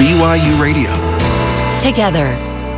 BYU Radio. Together.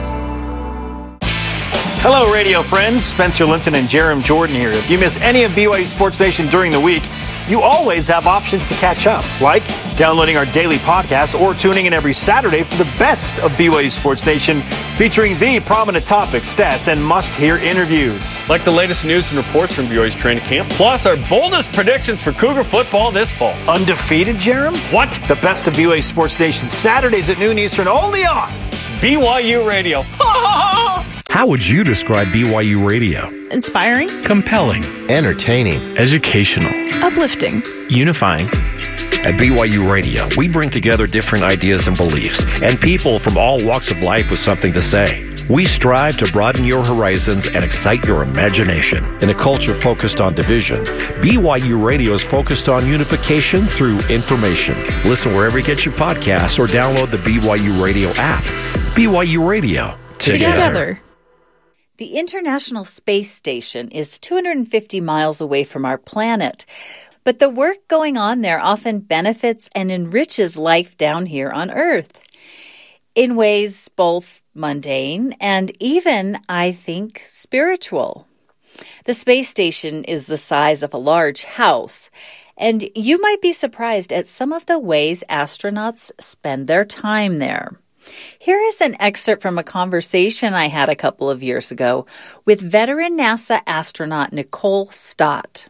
Hello, radio friends. Spencer Linton and Jerem Jordan here. If you miss any of BYU Sports Nation during the week, you always have options to catch up, like downloading our daily podcast or tuning in every Saturday for the best of BYU Sports Nation, featuring the prominent topics, stats, and must-hear interviews. Like the latest news and reports from BYU's training camp, plus our boldest predictions for Cougar football this fall. Undefeated, Jerem? What? The best of BYU Sports Nation, Saturdays at noon Eastern, only on BYU Radio. How would you describe BYU Radio? Inspiring. Compelling. Entertaining. Educational. Uplifting. Unifying. At BYU Radio, we bring together different ideas and beliefs, and people from all walks of life with something to say. We strive to broaden your horizons and excite your imagination. In a culture focused on division, BYU Radio is focused on unification through information. Listen wherever you get your podcasts or download the BYU Radio app. BYU Radio. Together. The International Space Station is 250 miles away from our planet, but the work going on there often benefits and enriches life down here on Earth in ways both mundane and even, I think, spiritual. The space station is the size of a large house, and you might be surprised at some of the ways astronauts spend their time there. Here is an excerpt from a conversation I had a couple of years ago with veteran NASA astronaut Nicole Stott.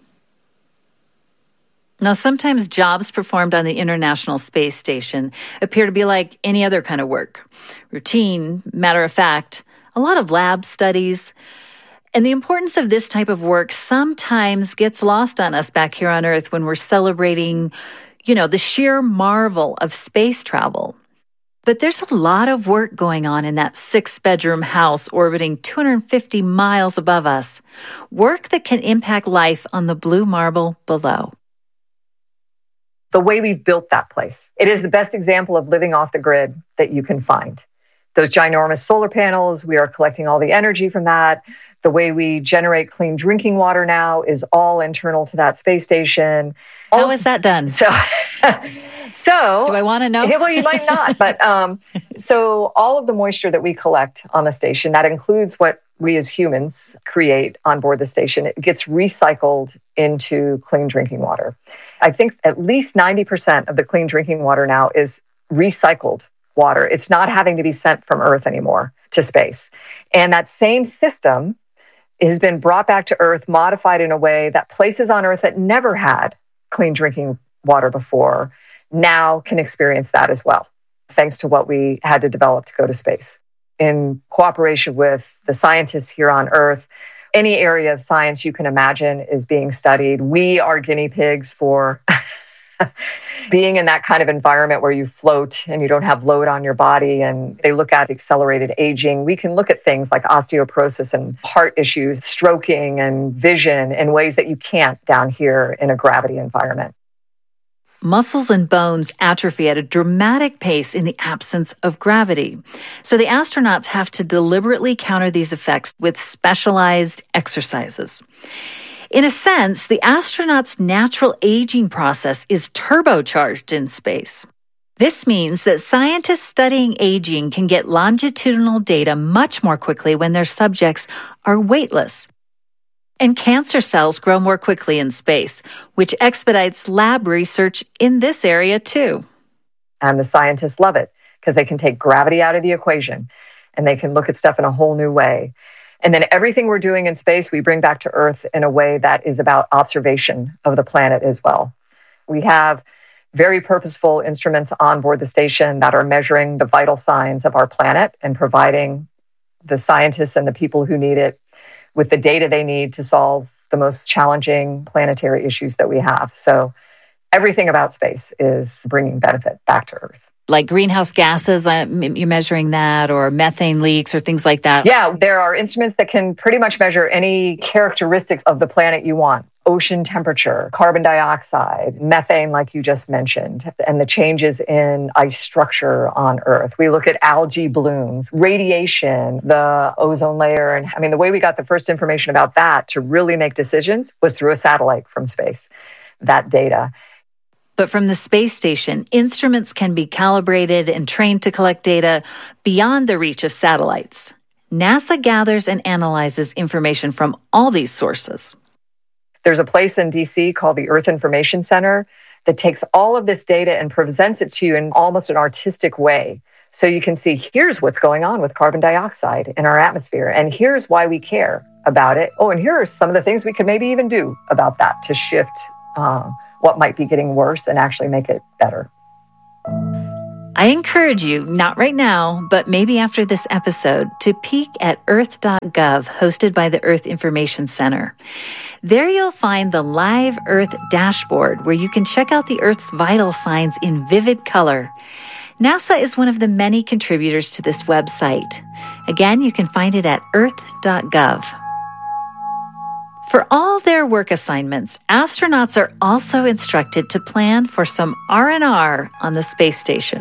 Now, sometimes jobs performed on the International Space Station appear to be like any other kind of work. Routine, matter of fact, a lot of lab studies. And the importance of this type of work sometimes gets lost on us back here on Earth when we're celebrating, the sheer marvel of space travel. But there's a lot of work going on in that 6-bedroom house orbiting 250 miles above us. Work that can impact life on the blue marble below. The way we've built that place, it is the best example of living off the grid that you can find. Those ginormous solar panels, we are collecting all the energy from that. The way we generate clean drinking water now is all internal to that space station. How is that done? So, do I want to know? Well, you might not. But so all of the moisture that we collect on the station, that includes what we as humans create on board the station, it gets recycled into clean drinking water. I think at least 90% of the clean drinking water now is recycled water. It's not having to be sent from Earth anymore to space. And that same system has been brought back to Earth, modified in a way that places on Earth that never had clean drinking water before now can experience that as well, thanks to what we had to develop to go to space. In cooperation with the scientists here on Earth, any area of science you can imagine is being studied. We are guinea pigs for being in that kind of environment where you float and you don't have load on your body, and they look at accelerated aging. We can look at things like osteoporosis and heart issues, stroking and vision in ways that you can't down here in a gravity environment. Muscles and bones atrophy at a dramatic pace in the absence of gravity. So the astronauts have to deliberately counter these effects with specialized exercises. In a sense, the astronauts' natural aging process is turbocharged in space. This means that scientists studying aging can get longitudinal data much more quickly when their subjects are weightless. And cancer cells grow more quickly in space, which expedites lab research in this area too. And the scientists love it because they can take gravity out of the equation and they can look at stuff in a whole new way. And then everything we're doing in space, we bring back to Earth in a way that is about observation of the planet as well. We have very purposeful instruments on board the station that are measuring the vital signs of our planet and providing the scientists and the people who need it with the data they need to solve the most challenging planetary issues that we have. So everything about space is bringing benefit back to Earth. Like greenhouse gases, you're measuring that, or methane leaks or things like that? Yeah, there are instruments that can pretty much measure any characteristics of the planet you want. Ocean temperature, carbon dioxide, methane, like you just mentioned, and the changes in ice structure on Earth. We look at algae blooms, radiation, the ozone layer. And the way we got the first information about that to really make decisions was through a satellite from space, that data. But from the space station, instruments can be calibrated and trained to collect data beyond the reach of satellites. NASA gathers and analyzes information from all these sources. There's a place in DC called the Earth Information Center that takes all of this data and presents it to you in almost an artistic way. So you can see, here's what's going on with carbon dioxide in our atmosphere, and here's why we care about it. Oh, and here are some of the things we could maybe even do about that to shift what might be getting worse and actually make it better. I encourage you, not right now, but maybe after this episode, to peek at earth.gov, hosted by the Earth Information Center. There you'll find the Live Earth dashboard, where you can check out the Earth's vital signs in vivid color. NASA is one of the many contributors to this website. Again, you can find it at earth.gov. For all their work assignments, astronauts are also instructed to plan for some R&R on the space station.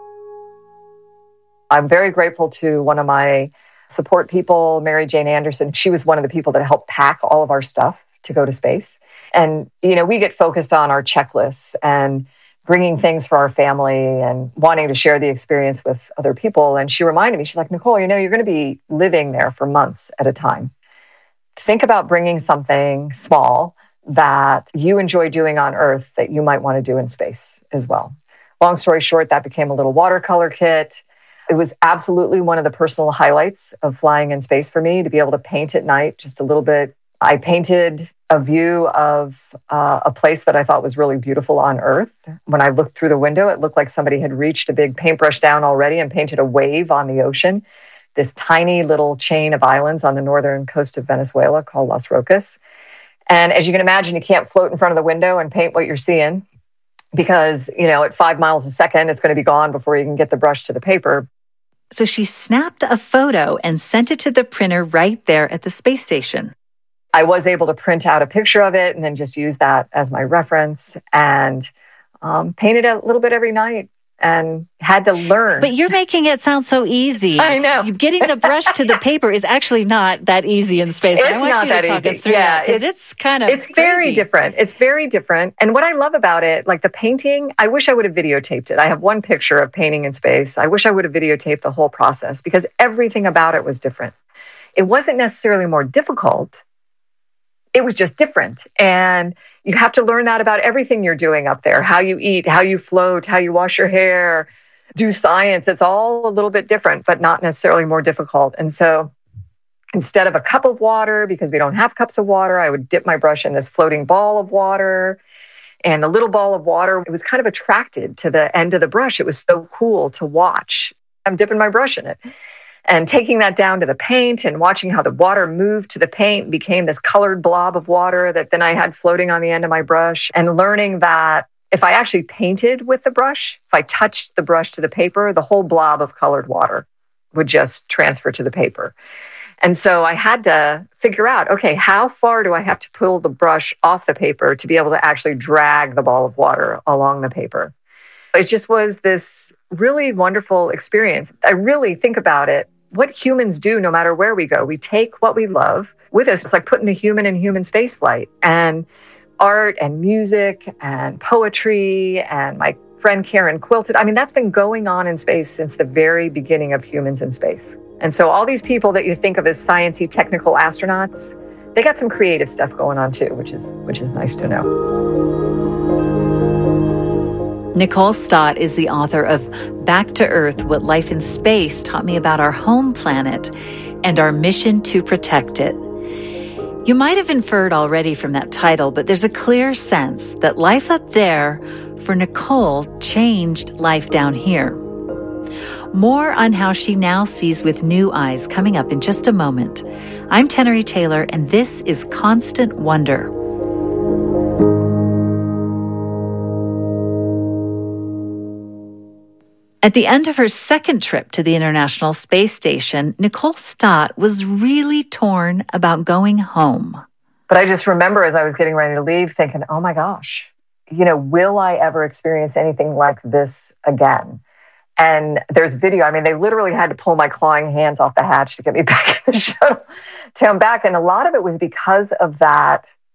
I'm very grateful to one of my support people, Mary Jane Anderson. She was one of the people that helped pack all of our stuff to go to space. And, we get focused on our checklists and bringing things for our family and wanting to share the experience with other people. And she reminded me, she's like, Nicole, you're going to be living there for months at a time. Think about bringing something small that you enjoy doing on Earth that you might want to do in space as well. Long story short, that became a little watercolor kit. It was absolutely one of the personal highlights of flying in space for me, to be able to paint at night just a little bit. I painted a view of a place that I thought was really beautiful on Earth. When I looked through the window, it looked like somebody had reached a big paintbrush down already and painted a wave on the ocean. This tiny little chain of islands on the northern coast of Venezuela called Las Rocas. And as you can imagine, you can't float in front of the window and paint what you're seeing because, at 5 miles a second, it's going to be gone before you can get the brush to the paper. So she snapped a photo and sent it to the printer right there at the space station. I was able to print out a picture of it and then just use that as my reference and painted a little bit every night. And had to learn. But you're making it sound so easy. I know. Getting the brush to the paper is actually not that easy in space. I want you to talk us through that, because it's kind of crazy. Very different. It's very different. And what I love about it, like the painting, I wish I would have videotaped it. I have one picture of painting in space. I wish I would have videotaped the whole process because everything about it was different. It wasn't necessarily more difficult. It was just different. And you have to learn that about everything you're doing up there, how you eat, how you float, how you wash your hair, do science. It's all a little bit different, but not necessarily more difficult. And so instead of a cup of water, because we don't have cups of water, I would dip my brush in this floating ball of water. And the little ball of water, it was kind of attracted to the end of the brush. It was so cool to watch. I'm dipping my brush in it. And taking that down to the paint and watching how the water moved to the paint became this colored blob of water that then I had floating on the end of my brush, and learning that if I actually painted with the brush, if I touched the brush to the paper, the whole blob of colored water would just transfer to the paper. And so I had to figure out, okay, how far do I have to pull the brush off the paper to be able to actually drag the ball of water along the paper? It just was this really wonderful experience. I really think about it, what humans do no matter where we go. We take what we love with us. It's like putting a human in human spaceflight. And art and music and poetry and my friend Karen quilted. I mean, that's been going on in space since the very beginning of humans in space. And so all these people that you think of as sciencey, technical astronauts, they got some creative stuff going on too, which is nice to know. Nicole Stott is the author of Back to Earth, What Life in Space Taught Me About Our Home Planet and Our Mission to Protect It. You might have inferred already from that title, but there's a clear sense that life up there for Nicole changed life down here. More on how she now sees with new eyes coming up in just a moment. I'm Tenery Taylor, and this is Constant Wonder. At the end of her second trip to the International Space Station, Nicole Stott was really torn about going home. But I just remember as I was getting ready to leave thinking, oh my gosh, will I ever experience anything like this again? And there's video. I mean, they literally had to pull my clawing hands off the hatch to get me back in the shuttle to come back. And a lot of it was because of that.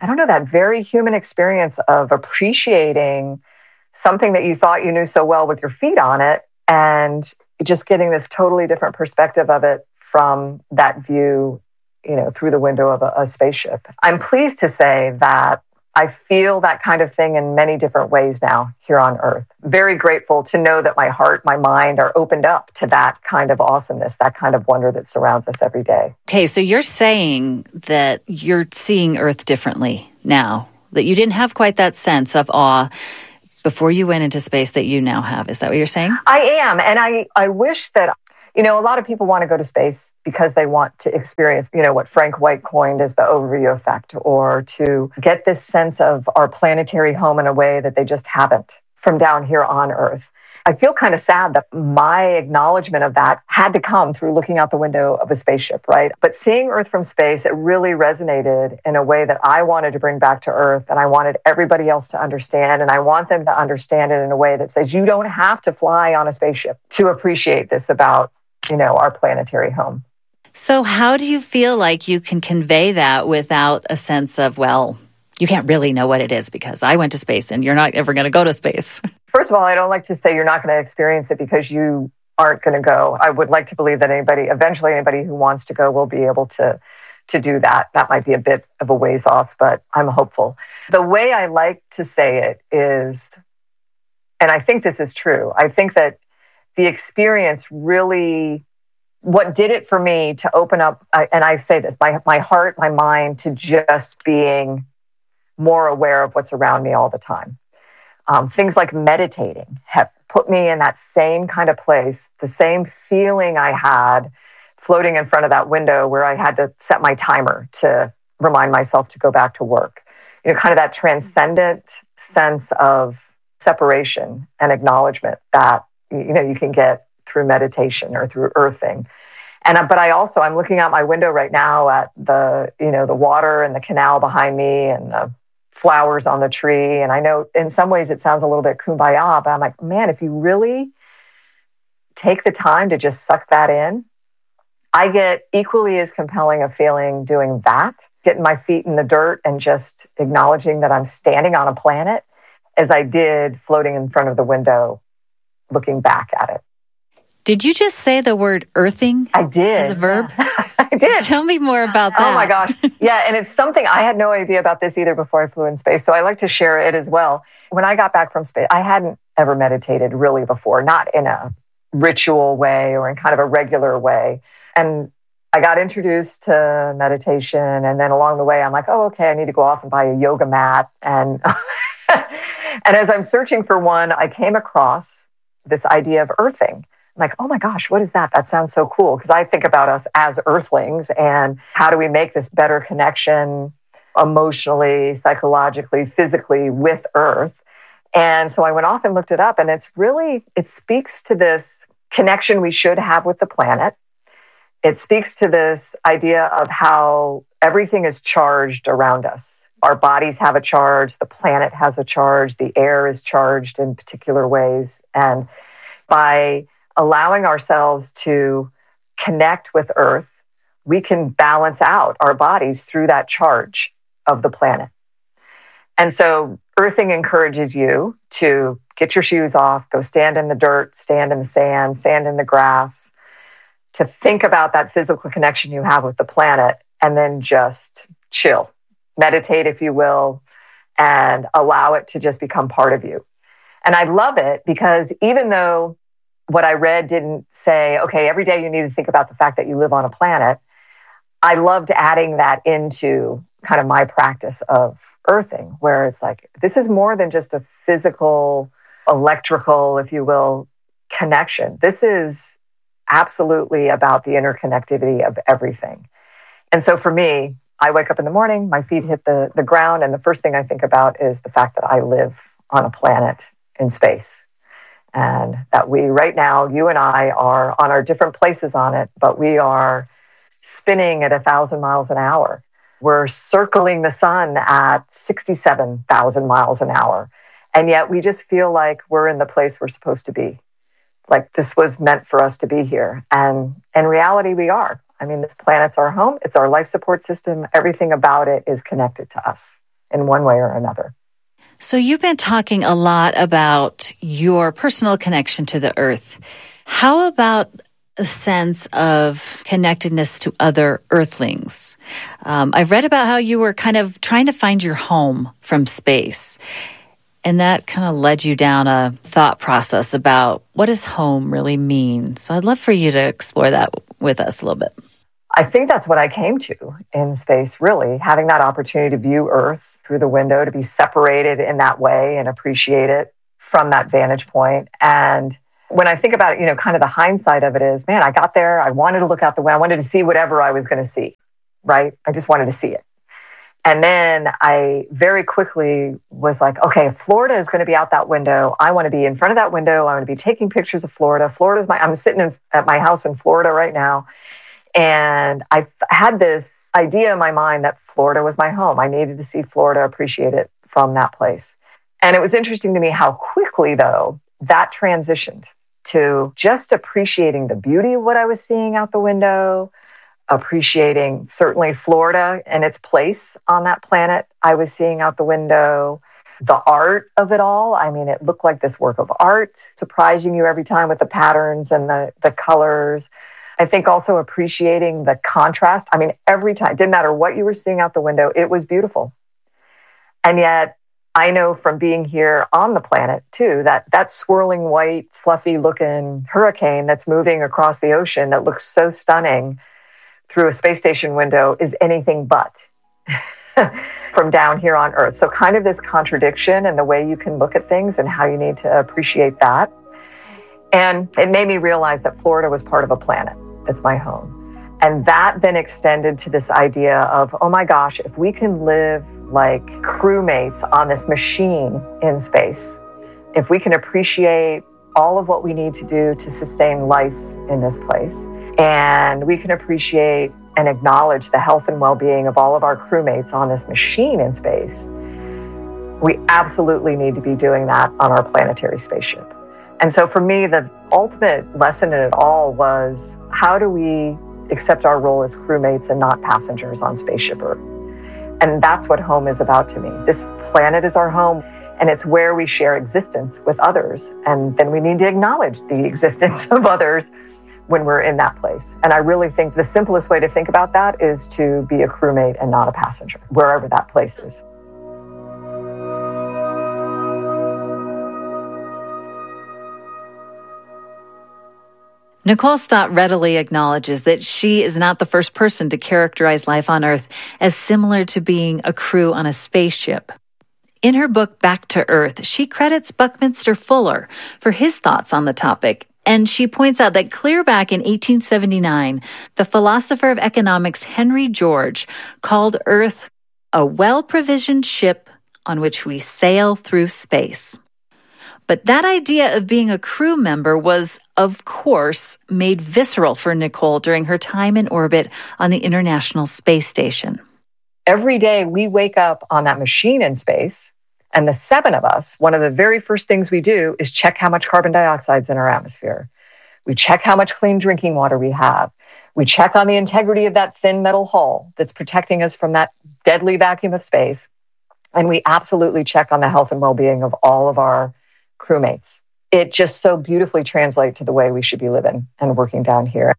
I don't know, that very human experience of appreciating something that you thought you knew so well with your feet on it, and just getting this totally different perspective of it from that view, through the window of a spaceship. I'm pleased to say that I feel that kind of thing in many different ways now here on Earth. Very grateful to know that my heart, my mind are opened up to that kind of awesomeness, that kind of wonder that surrounds us every day. Okay, so you're saying that you're seeing Earth differently now, that you didn't have quite that sense of awe before you went into space that you now have. Is that what you're saying? I am. And I wish that, a lot of people want to go to space because they want to experience, what Frank White coined as the overview effect, or to get this sense of our planetary home in a way that they just haven't from down here on Earth. I feel kind of sad that my acknowledgement of that had to come through looking out the window of a spaceship, right? But seeing Earth from space, it really resonated in a way that I wanted to bring back to Earth, and I wanted everybody else to understand, and I want them to understand it in a way that says you don't have to fly on a spaceship to appreciate this about, our planetary home. So how do you feel like you can convey that without a sense of, well, you can't really know what it is because I went to space and you're not ever going to go to space? First of all, I don't like to say you're not going to experience it because you aren't going to go. I would like to believe that eventually anybody who wants to go will be able to do that. That might be a bit of a ways off, but I'm hopeful. The way I like to say it is, and I think this is true, I think that the experience really, what did it for me to open up, and I say this, my heart, my mind, to just being more aware of what's around me all the time. Things like meditating have put me in that same kind of place, the same feeling I had floating in front of that window where I had to set my timer to remind myself to go back to work. Kind of that transcendent sense of separation and acknowledgement that, you can get through meditation or through earthing. But I'm looking out my window right now at the water and the canal behind me and the flowers on the tree. And I know in some ways it sounds a little bit kumbaya, but I'm like, man, if you really take the time to just suck that in, I get equally as compelling a feeling doing that, getting my feet in the dirt and just acknowledging that I'm standing on a planet, as I did floating in front of the window, looking back at it. Did you just say the word earthing? I did. As a verb? Yeah. I did. Tell me more about that. Oh my gosh. Yeah, and it's something I had no idea about this either before I flew in space, so I like to share it as well. When I got back from space, I hadn't ever meditated really before, not in a ritual way or in kind of a regular way. And I got introduced to meditation, and then along the way, I'm like, oh, okay, I need to go off and buy a yoga mat. And and as I'm searching for one, I came across this idea of earthing. I'm like, oh my gosh, what is that? That sounds so cool. Because I think about us as earthlings and how do we make this better connection emotionally, psychologically, physically with Earth. And so I went off and looked it up, and it speaks to this connection we should have with the planet. It speaks to this idea of how everything is charged around us. Our bodies have a charge, the planet has a charge, the air is charged in particular ways. And by allowing ourselves to connect with Earth, we can balance out our bodies through that charge of the planet. And so earthing encourages you to get your shoes off, go stand in the dirt, stand in the sand, stand in the grass, to think about that physical connection you have with the planet, and then just chill. Meditate, if you will, and allow it to just become part of you. And I love it because even though what I read didn't say, okay, every day you need to think about the fact that you live on a planet, I loved adding that into kind of my practice of earthing, where it's like, this is more than just a physical, electrical, if you will, connection. This is absolutely about the interconnectivity of everything. And so for me, I wake up in the morning, my feet hit the ground, and the first thing I think about is the fact that I live on a planet in space. And that we, right now, you and I are on our different places on it, but we are spinning at 1,000 miles an hour. We're circling the sun at 67,000 miles an hour. And yet we just feel like we're in the place we're supposed to be. Like this was meant for us to be here. And in reality, we are. I mean, this planet's our home. It's our life support system. Everything about it is connected to us. in one way or another. So you've been talking a lot about your personal connection to the earth. How about a sense of connectedness to other earthlings? I've read about how you were kind of trying to find your home from space. And that kind of led you down a thought process about what does home really mean? So I'd love for you to explore that with us a little bit. I think that's what I came to in space, really, having that opportunity to view Earth through the window, to be separated in that way and appreciate it from that vantage point. And when I think about it, kind of the hindsight of it is, man, I got there, I wanted to look out the window, I wanted to see whatever I was going to see, right? I just wanted to see it. And then I very quickly was like, okay, if Florida is going to be out that window, I want to be in front of that window. I want to be taking pictures of Florida. I'm sitting at my house in Florida right now. And I had this idea in my mind that Florida was my home. I needed to see Florida, appreciate it from that place. And it was interesting to me how quickly, though, that transitioned to just appreciating the beauty of what I was seeing out the window, appreciating certainly Florida and its place on that planet I was seeing out the window, the art of it all. I mean, it looked like this work of art, surprising you every time with the patterns and the colors. I think also appreciating the contrast. I mean, every time, it didn't matter what you were seeing out the window, it was beautiful. And yet, I know from being here on the planet, too, that swirling white, fluffy looking hurricane that's moving across the ocean that looks so stunning through a space station window is anything but from down here on Earth. So kind of this contradiction in the way you can look at things and how you need to appreciate that. And it made me realize that Florida was part of a planet. It's my home. And that then extended to this idea of, oh my gosh, if we can live like crewmates on this machine in space, if we can appreciate all of what we need to do to sustain life in this place, and we can appreciate and acknowledge the health and well-being of all of our crewmates on this machine in space, we absolutely need to be doing that on our planetary spaceship. And so for me, the ultimate lesson in it all was, how do we accept our role as crewmates and not passengers on Spaceship Earth? And that's what home is about to me. This planet is our home, and it's where we share existence with others. And then we need to acknowledge the existence of others when we're in that place. And I really think the simplest way to think about that is to be a crewmate and not a passenger, wherever that place is. Nicole Stott readily acknowledges that she is not the first person to characterize life on Earth as similar to being a crew on a spaceship. In her book, Back to Earth, she credits Buckminster Fuller for his thoughts on the topic, and she points out that clear back in 1879, the philosopher of economics Henry George called Earth a well-provisioned ship on which we sail through space. But that idea of being a crew member was, of course, made visceral for Nicole during her time in orbit on the International Space Station. Every day we wake up on that machine in space, and the seven of us, one of the very first things we do is check how much carbon dioxide is in our atmosphere. We check how much clean drinking water we have. We check on the integrity of that thin metal hull that's protecting us from that deadly vacuum of space. And we absolutely check on the health and well-being of all of our crewmates. It just so beautifully translates to the way we should be living and working down here.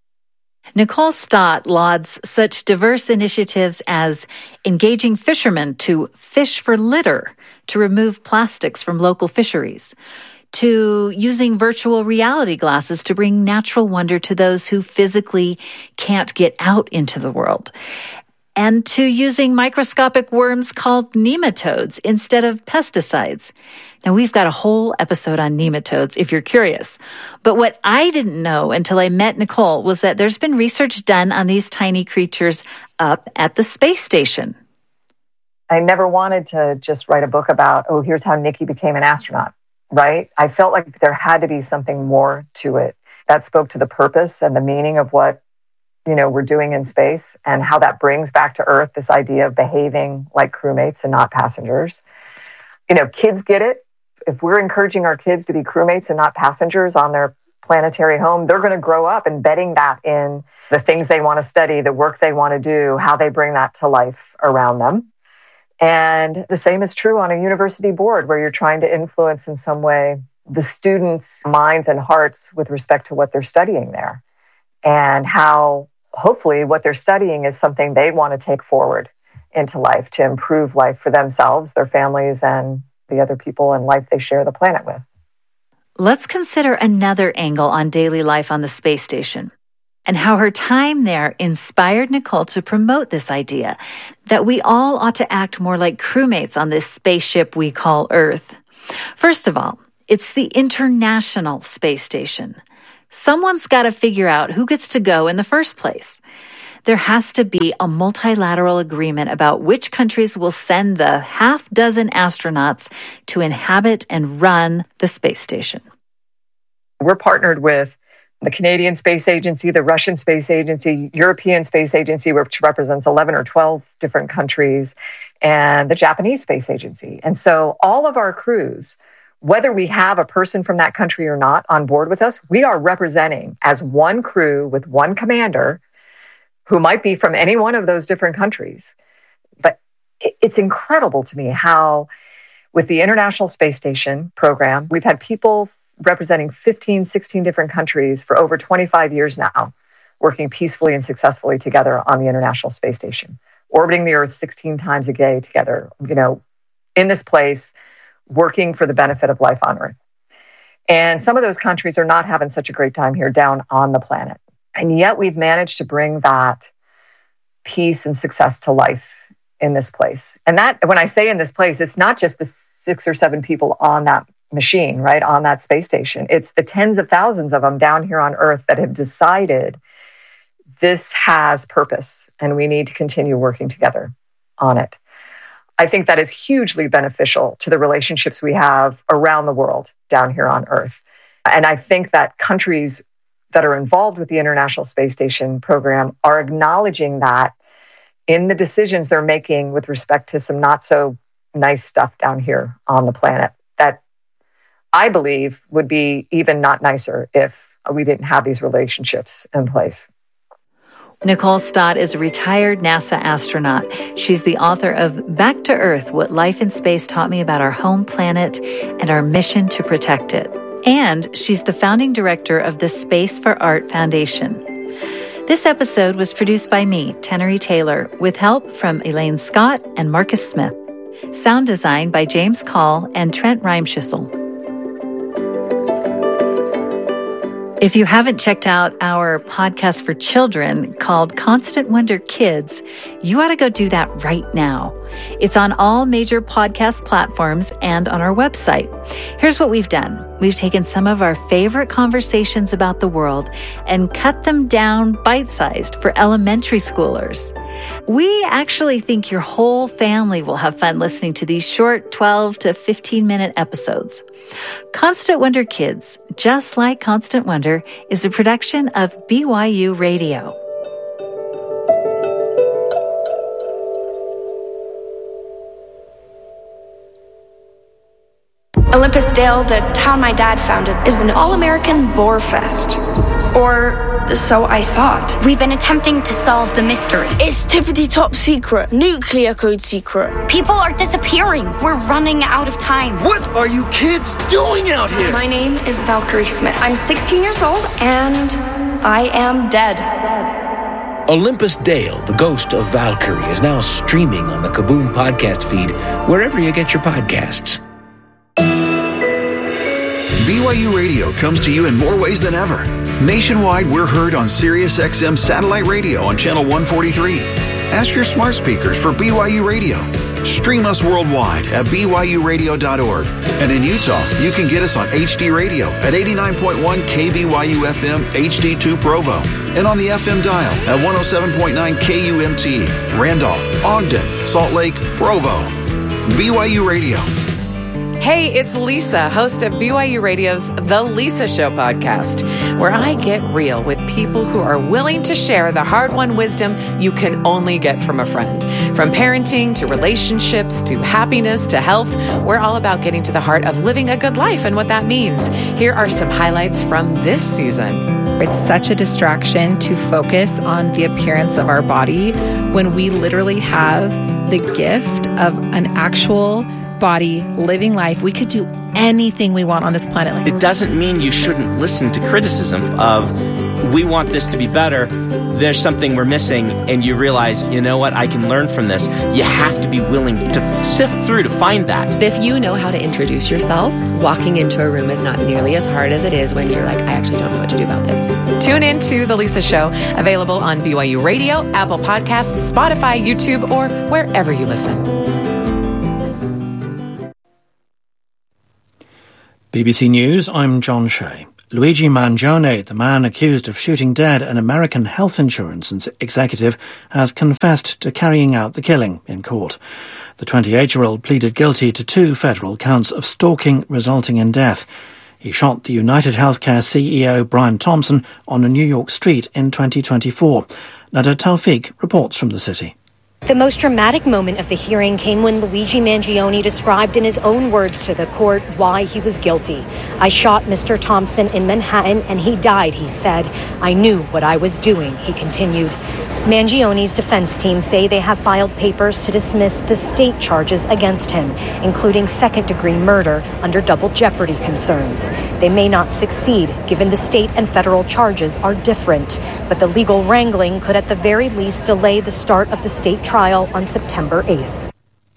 Nicole Stott lauds such diverse initiatives as engaging fishermen to fish for litter to remove plastics from local fisheries, to using virtual reality glasses to bring natural wonder to those who physically can't get out into the world, and to using microscopic worms called nematodes instead of pesticides. Now, we've got a whole episode on nematodes if you're curious. But what I didn't know until I met Nicole was that there's been research done on these tiny creatures up at the space station. I never wanted to just write a book about, oh, here's how Nikki became an astronaut, right? I felt like there had to be something more to it that spoke to the purpose and the meaning of what we're doing in space, and how that brings back to Earth this idea of behaving like crewmates and not passengers. Kids get it. If we're encouraging our kids to be crewmates and not passengers on their planetary home, they're going to grow up embedding that in the things they want to study, the work they want to do, how they bring that to life around them. And the same is true on a university board where you're trying to influence in some way the students' minds and hearts with respect to what they're studying there, and how hopefully what they're studying is something they want to take forward into life to improve life for themselves, their families, and the other people in life they share the planet with. Let's consider another angle on daily life on the space station and how her time there inspired Nicole to promote this idea that we all ought to act more like crewmates on this spaceship we call Earth. First of all, it's the International Space Station. Someone's got to figure out who gets to go in the first place. There has to be a multilateral agreement about which countries will send the half-dozen astronauts to inhabit and run the space station. We're partnered with the Canadian Space Agency, the Russian Space Agency, European Space Agency, which represents 11 or 12 different countries, and the Japanese Space Agency. And so all of our crews, whether we have a person from that country or not on board with us, we are representing as one crew with one commander who might be from any one of those different countries. But it's incredible to me how, with the International Space Station program, we've had people representing 15, 16 different countries for over 25 years now, working peacefully and successfully together on the International Space Station, orbiting the Earth 16 times a day together, in this place, working for the benefit of life on Earth. And some of those countries are not having such a great time here down on the planet. And yet we've managed to bring that peace and success to life in this place. And that, when I say in this place, it's not just the 6 or 7 people on that machine, right, on that space station. It's the tens of thousands of them down here on Earth that have decided this has purpose and we need to continue working together on it. I think that is hugely beneficial to the relationships we have around the world down here on Earth. And I think that countries that are involved with the International Space Station program are acknowledging that in the decisions they're making with respect to some not so nice stuff down here on the planet that I believe would be even not nicer if we didn't have these relationships in place. Nicole Stott is a retired NASA astronaut. She's the author of Back to Earth, What Life in Space Taught Me About Our Home Planet and Our Mission to Protect It. And she's the founding director of the Space for Art Foundation. This episode was produced by me, Tenery Taylor, with help from Elaine Scott and Marcus Smith. Sound design by James Call and Trent Reimschissel. If you haven't checked out our podcast for children called Constant Wonder Kids, you ought to go do that right now. It's on all major podcast platforms and on our website. Here's what we've done. We've taken some of our favorite conversations about the world and cut them down bite-sized for elementary schoolers. We actually think your whole family will have fun listening to these short 12 to 15-minute episodes. Constant Wonder Kids, just like Constant Wonder, is a production of BYU Radio. Olympus Dale, the town my dad founded, is an all-American boar fest. Or so I thought. We've been attempting to solve the mystery. It's tippity top secret. Nuclear code secret. People are disappearing. We're running out of time. What are you kids doing out here? My name is Valkyrie Smith. I'm 16 years old and I am dead. Olympus Dale, the ghost of Valkyrie, is now streaming on the Kaboom podcast feed wherever you get your podcasts. BYU Radio comes to you in more ways than ever. Nationwide, we're heard on SiriusXM satellite radio on channel 143. Ask your smart speakers for BYU Radio. Stream us worldwide at BYURadio.org. And in Utah, you can get us on HD Radio at 89.1 KBYU FM HD2 Provo. And on the FM dial at 107.9 KUMT, Randolph, Ogden, Salt Lake, Provo. BYU Radio. Hey, it's Lisa, host of BYU Radio's The Lisa Show podcast, where I get real with people who are willing to share the hard-won wisdom you can only get from a friend. From parenting to relationships to happiness to health, we're all about getting to the heart of living a good life and what that means. Here are some highlights from this season. It's such a distraction to focus on the appearance of our body when we literally have the gift of an actual body, living life. We could do anything we want on this planet. It doesn't mean you shouldn't listen to criticism of, we want this to be better, there's something we're missing, and you realize, you know what, I can learn from this. You have to be willing to sift through to find that. If you know how to introduce yourself, walking into a room is not nearly as hard as it is when you're like, I actually don't know what to do about this. Tune in to The Lisa Show, available on BYU Radio, Apple Podcasts, Spotify, YouTube, or wherever you listen. BBC News, I'm John Shea. Luigi Mangione, the man accused of shooting dead an American health insurance executive, has confessed to carrying out the killing in court. The 28-year-old pleaded guilty to 2 federal counts of stalking resulting in death. He shot the United Healthcare CEO Brian Thompson on a New York street in 2024. Nada Tawfiq reports from the city. The most dramatic moment of the hearing came when Luigi Mangione described in his own words to the court why he was guilty. I shot Mr. Thompson in Manhattan and he died, he said. I knew what I was doing, he continued. Mangione's defense team say they have filed papers to dismiss the state charges against him, including second-degree murder under double jeopardy concerns. They may not succeed, given the state and federal charges are different, but the legal wrangling could at the very least delay the start of the state trial on September 8th.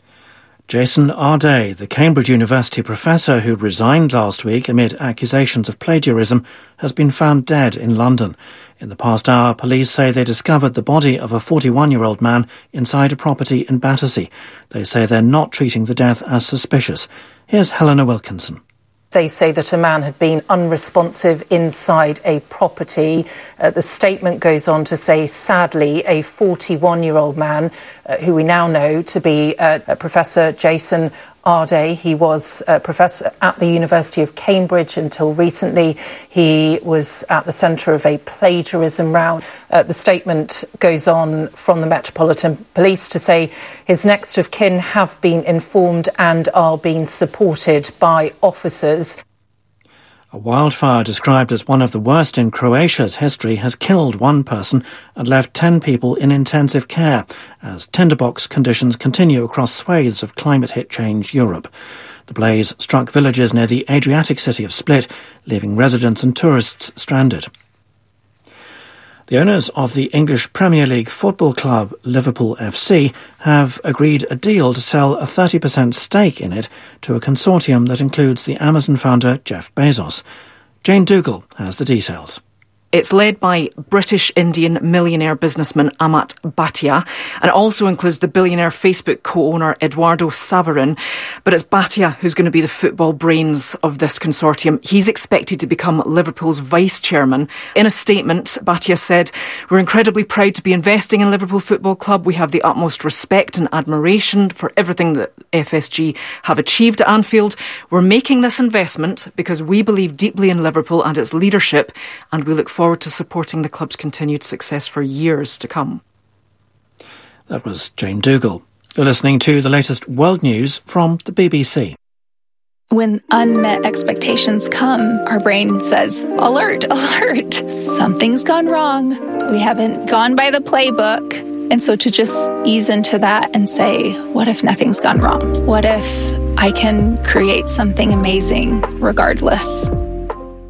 Jason Arday, the Cambridge University professor who resigned last week amid accusations of plagiarism, has been found dead in London. In the past hour, police say they discovered the body of a 41-year-old man inside a property in Battersea. They say they're not treating the death as suspicious. Here's Helena Wilkinson. They say that a man had been unresponsive inside a property. The statement goes on to say, sadly, a 41-year-old man, who we now know to be Professor Jason Arday. He was a professor at the University of Cambridge until recently. He was at the centre of a plagiarism row. The statement goes on from the Metropolitan Police to say his next of kin have been informed and are being supported by officers. A wildfire described as one of the worst in Croatia's history has killed 1 person and left 10 people in intensive care as tinderbox conditions continue across swathes of climate-hit-change Europe. The blaze struck villages near the Adriatic city of Split, leaving residents and tourists stranded. The owners of the English Premier League football club Liverpool FC have agreed a deal to sell a 30% stake in it to a consortium that includes the Amazon founder Jeff Bezos. Jane Dougal has the details. It's led by British-Indian millionaire businessman Amat Bhatia and it also includes the billionaire Facebook co-owner Eduardo Saverin. But it's Bhatia who's going to be the football brains of this consortium. He's expected to become Liverpool's vice-chairman. In a statement, Bhatia said, "We're incredibly proud to be investing in Liverpool Football Club. We have the utmost respect and admiration for everything that FSG have achieved at Anfield. We're making this investment because we believe deeply in Liverpool and its leadership, and we look forward to supporting the club's continued success for years to come." That was Jane Dougal. You're listening to the latest world news from the BBC. When unmet expectations come, our brain says, alert, alert, something's gone wrong. We haven't gone by the playbook. And so to just ease into that and say, what if nothing's gone wrong? What if I can create something amazing regardless?